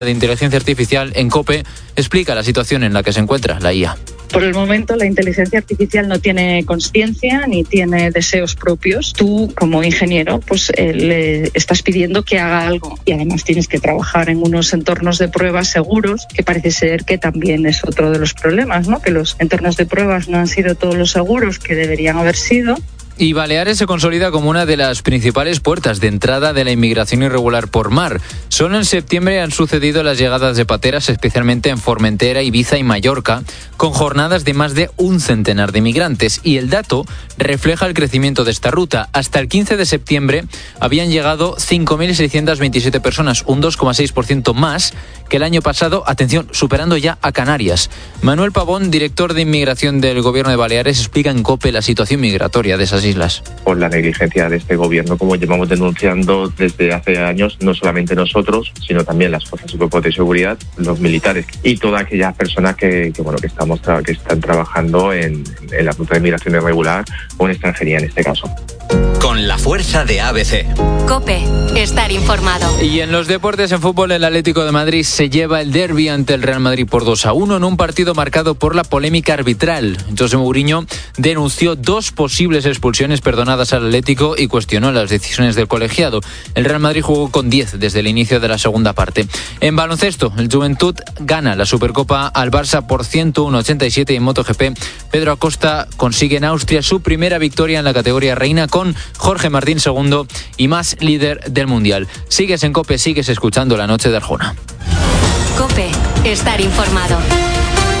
de inteligencia artificial en COPE explica la situación en la que se encuentra la IA. Por el momento, la inteligencia artificial no tiene conciencia ni tiene deseos propios. Tú, como ingeniero, pues le estás pidiendo que haga algo y además tienes que trabajar en unos entornos de pruebas seguros, que parece ser que también es otro de los problemas, ¿no? Que los entornos de pruebas no han sido todos los seguros que deberían haber sido. Y Baleares se consolida como una de las principales puertas de entrada de la inmigración irregular por mar. Solo en septiembre han sucedido las llegadas de pateras, especialmente en Formentera, Ibiza y Mallorca, con jornadas de más de un centenar de inmigrantes. Y el dato refleja el crecimiento de esta ruta. Hasta el 15 de septiembre habían llegado 5.627 personas, un 2,6% más que el año pasado, atención, superando ya a Canarias. Manuel Pavón, director de Inmigración del Gobierno de Baleares, explica en COPE la situación migratoria de esas islas. Por la negligencia de este gobierno, como llevamos denunciando desde hace años, no solamente nosotros, sino también las fuerzas y cuerpos de seguridad, los militares y todas aquellas personas que están trabajando en la ruta de migración irregular o en extranjería en este caso. Con la fuerza de ABC. COPE, estar informado. Y en los deportes, en fútbol, el Atlético de Madrid se lleva el derbi ante el Real Madrid por 2-1 en un partido marcado por la polémica arbitral. José Mourinho denunció 2 posibles expulsiones perdonadas al Atlético y cuestionó las decisiones del colegiado. El Real Madrid jugó con 10 desde el inicio de la segunda parte. En baloncesto, el Juventud gana la Supercopa al Barça por 101-87 y en MotoGP, Pedro Acosta consigue en Austria su primera victoria en la categoría reina con Jorge Martín segundo y más líder del Mundial. Sigues en COPE, sigues escuchando La Noche de Arjona. COPE, estar informado.